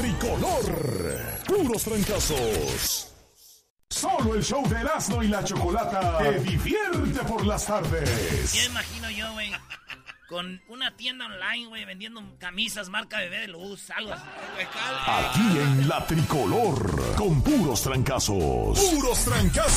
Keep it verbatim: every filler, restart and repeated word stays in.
tricolor. Puros trancazos. Solo el show de Erasmo y la Chocolata te divierte por las tardes. Ya imagino yo, güey, con una tienda online, güey, vendiendo camisas marca Bebé de Luz, algo así. Aquí en la tricolor, con puros trancazos. Puros trancazos.